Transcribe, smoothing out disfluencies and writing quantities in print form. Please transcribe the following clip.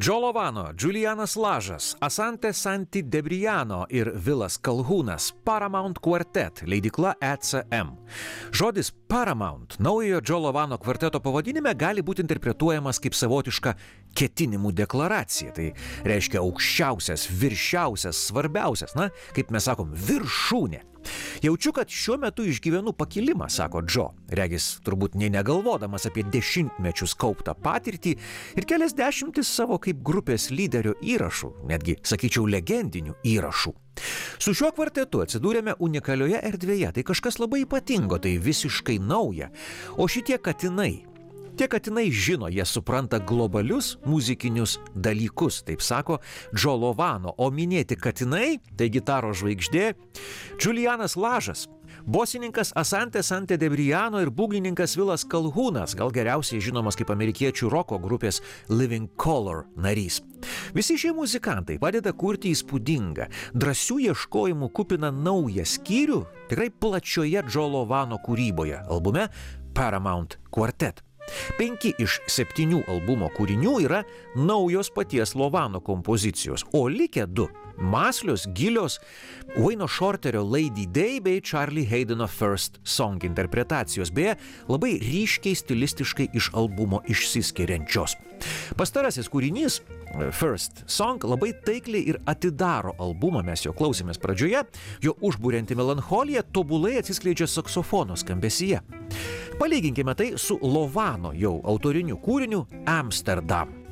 Joe Lovano, Julianas Lažas, Asante Santi Debriano ir Vilas Kalhūnas, Paramount Quartet, leidykla ECM. Žodis Paramount naujojo Joe Lovano kvarteto pavadinime gali būti interpretuojamas kaip savotiška ketinimų deklaracija. Tai reiškia aukščiausias, viršiausias, svarbiausias, kaip mes sakom, viršūnė. Jaučiu, kad šiuo metu išgyvenu pakilimą, sako Joe, regis turbūt nei negalvodamas apie dešimtmečius kauptą patirtį ir kelias dešimtis savo kaip grupės lyderio įrašų, netgi, sakyčiau, legendinių įrašų. Su šiuo kvartetu atsidūrėme unikalioje erdvėje, tai kažkas labai ypatingo, tai visiškai nauja, o šitie katinai. Tie katinai žino, jie supranta globalius muzikinius dalykus, taip sako Joe Lovano, o minėti katinai, tai gitaros žvaigždė, Julianas Lažas, bosininkas Asante Santi Debriano ir būgnininkas Vilas Kalhūnas, gal geriausiai žinomas kaip amerikiečių roko grupės Living Colour narys. Visi šie muzikantai padeda kurti įspūdingą, drąsių ieškojimų kupiną naują skyrių tikrai plačioje Joe Lovano kūryboje, albume Paramount Quartet. 5 iš 7 albumo kūrinių yra naujos paties Lovano kompozicijos, o likę 2 mąslios, gilios Wayno Shorterio Lady Day bei Charlie Haydeno First Song interpretacijos, beje, labai ryškiai stilistiškai iš albumo išsiskiriančios. Pastarasis kūrinys First Song labai taikliai ir atidaro albumą, mes jo klausėmės pradžioje, jo užburianti melancholija tobulai atsiskleidžia saksofono skambesyje. Palyginkime tai su Lovano jau autoriniu kūriniu Amsterdam.